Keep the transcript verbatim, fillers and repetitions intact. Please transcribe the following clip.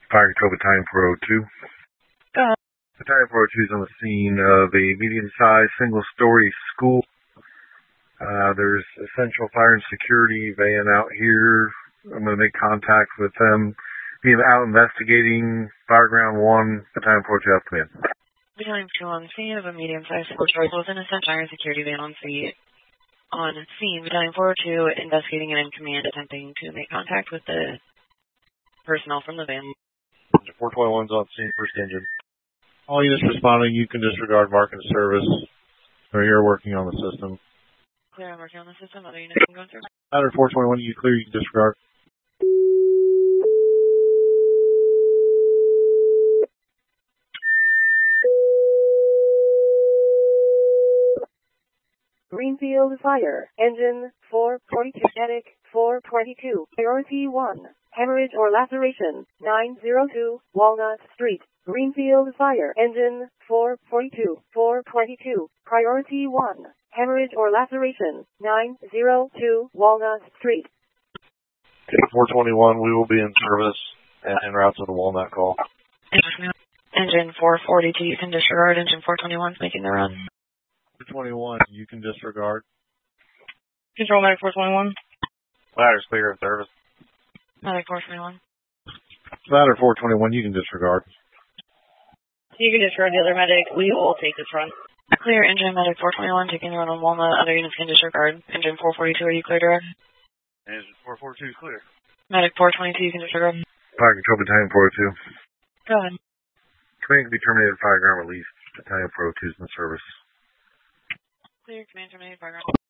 Fire Control Battalion four oh two. Go ahead. Battalion four oh two is on the scene of a medium-sized single-story school. Uh, there's Essential Fire and Security van out here. I'm going to make contact with them. Being out investigating Fireground one, Battalion four oh two out command. Battalion two on scene of a medium-sized single-story with an Essential Fire and Security van on scene. On scene, Battalion four oh two investigating and in command, attempting to make contact with the personnel from the van. four twenty-one's on scene, first engine. All units responding, you can disregard mark and service, or you're working on the system. Clear, I'm working on the system. Other units can go through. Ladder four twenty-one, you clear, you can disregard. Greenfield Fire, Engine four forty-two, Medic four twenty-two, Priority one, Hemorrhage or Laceration, nine oh two, Walnut Street. Greenfield Fire, Engine four forty-two, four twenty-two, Priority one, Hemorrhage or Laceration, nine oh two, Walnut Street. four twenty-one, we will be in service and en route to the Walnut call. Engine four forty-two, you can disregard. Engine four twenty-one is making the run. four twenty-one, you can disregard. Control Medic four twenty-one. Ladder's clear of service. Medic four twenty-one. Ladder four twenty-one, you can disregard. You can disregard the other medic. We will take this run. Clear engine medic four twenty-one, taking the run on Walnut. Other units can disregard. Engine four forty-two, are you clear to run? Engine four forty-two is clear. Medic four twenty-two, you can disregard. Fire Control Battalion four oh two. Go ahead. Command can be terminated, fireground released. Battalion four oh two is in service. Clear, command terminated, fireground.